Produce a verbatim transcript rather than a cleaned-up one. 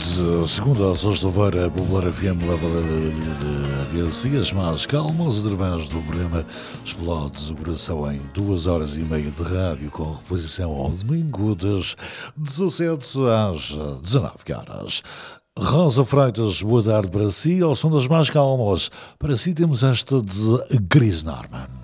De segunda a sexta-feira, a Popular F M leva dias mais calmos através do programa Explode o Coração em duas horas e meia de rádio, com reposição ao domingo das dezassete às dezenove horas. Rosa Freitas, boa tarde para si. Ao som das mais calmas, para si temos esta de Chris Norman.